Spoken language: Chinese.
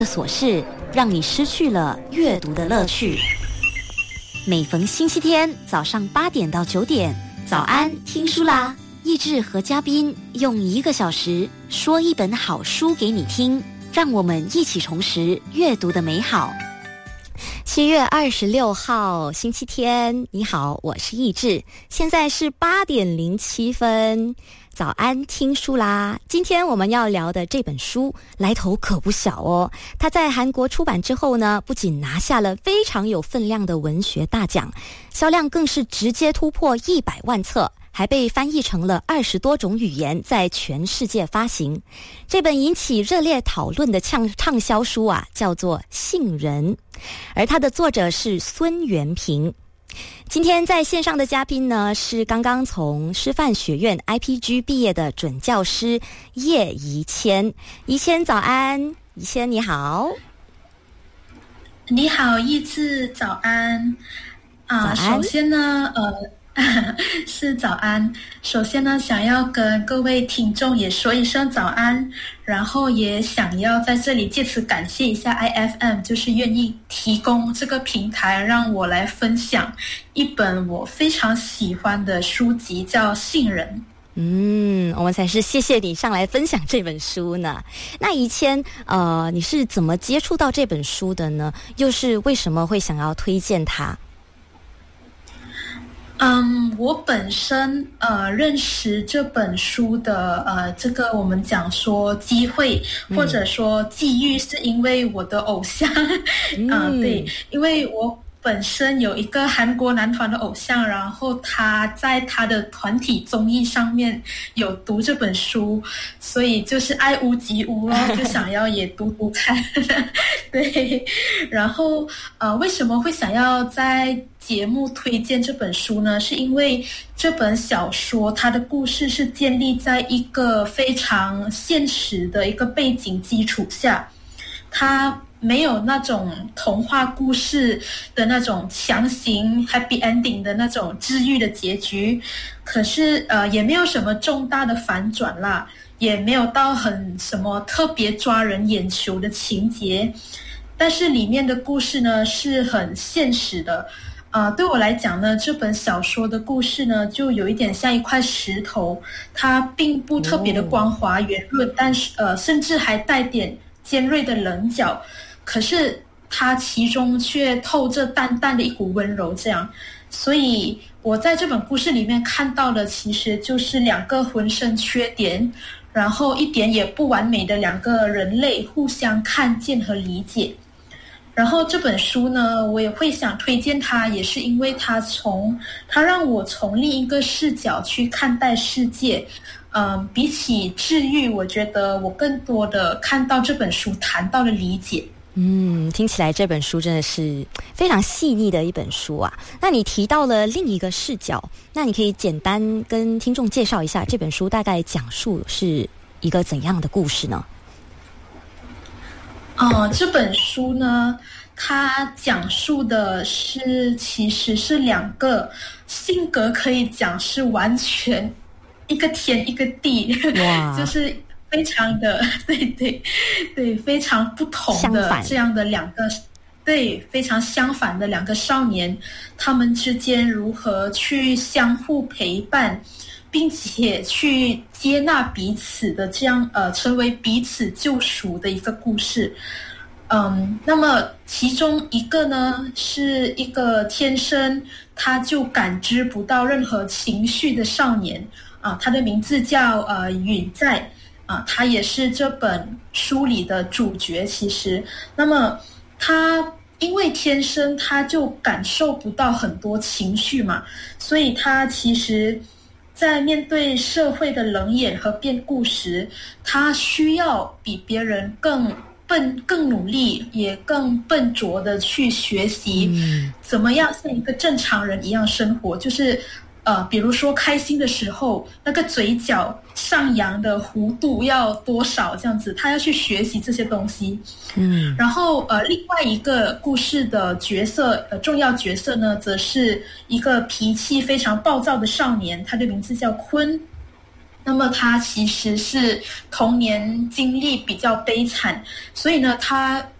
琐事，让你失去了阅读的乐趣。每逢星期天早上8点到9点，早安听书啦！益智和嘉宾用1个小时说一本好书给你听，让我们一起重拾阅读的美好。7月26号星期天，你好，我是益智，现在是8点07分。早安听书啦！今天我们要聊的这本书来头可不小哦。它在韩国出版之后呢，不仅拿下了非常有分量的文学大奖，销量更是直接突破100万册，还被翻译成了20多种语言，在全世界发行。这本引起热烈讨论的畅销书啊，叫做《杏仁》，而它的作者是孙元平。今天在线上的嘉宾呢，是刚刚从师范学院 IPG 毕业的准教师叶怡谦。怡谦早安。怡谦你好。 你好益智，早安。 早安。 首先呢是早安。首先呢，想要跟各位听众也说一声早安，然后也想要在这里借此感谢一下 IFM， 就是愿意提供这个平台让我来分享一本我非常喜欢的书籍，叫《杏仁》。 我们才是谢谢你上来分享这本书呢。那怡谦，你是怎么接触到这本书的呢？又是为什么会想要推荐它？ 我本身认识这本书的这个我们讲说机会或者说际遇，是因为我的偶像。对，因为我本身有一个韩国男团的偶像，然后他在他的团体综艺上面有读这本书，所以就是爱屋及乌咯，就想要也读看。对，然后为什么会想要在节目推荐这本书呢？是因为这本小说它的故事是建立在一个非常现实的一个背景基础下，它没有那种童话故事的那种强行 happy ending 的那种治愈的结局，可是也没有什么重大的反转啦，也没有到很什么特别抓人眼球的情节，但是里面的故事呢是很现实的。对我来讲呢，这本小说的故事呢，就有一点像一块石头，它并不特别的光滑圆润，但是甚至还带点尖锐的棱角，可是它其中却透着淡淡的一股温柔，这样。所以我在这本故事里面看到的，其实就是2个浑身缺点，然后一点也不完美的2个人类互相看见和理解。然后这本书呢，我也会想推荐它，也是因为它让我从另一个视角去看待世界。比起治愈，我觉得我更多的看到这本书谈到了理解。 听起来这本书真的是非常细腻的一本书啊。那你提到了另一个视角，那你可以简单跟听众介绍一下这本书大概讲述是一个怎样的故事呢？ 这本书呢，它讲述的其实是2个性格可以讲是完全一个天一个地，就是非常的对非常不同的这样的2个，对，非常相反的2个少年，他们之间如何去相互陪伴，并且去接纳彼此的这样成为彼此救赎的一个故事。那么其中一个呢，是一个天生他就感知不到任何情绪的少年他的名字叫允在他也是这本书里的主角。其实那么他因为天生他就感受不到很多情绪嘛，所以他其实在面对社会的冷眼和变故时，他需要比别人更努力，也更笨拙的去学习怎么样像一个正常人一样生活，就是比如说开心的时候那个嘴角上扬的弧度要多少这样子，他要去学习这些东西。然后另外一个故事的角色重要角色呢，则是一个脾气非常暴躁的少年，他的名字叫坤。 那么他其实是童年经历比较悲惨，所以呢，他